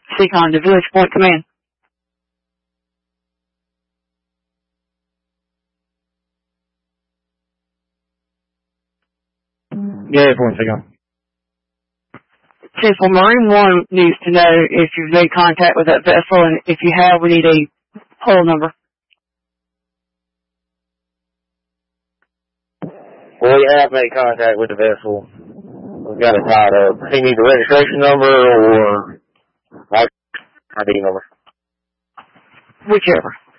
Seacon to Village Point Command. Yeah, Point Seacon. 10-4 Marine 1 needs to know if you've made contact with that vessel, and if you have, we need a hull number. Well, we have made contact with the vessel. We've got it tied up. He needs a registration number or ID number. Whichever.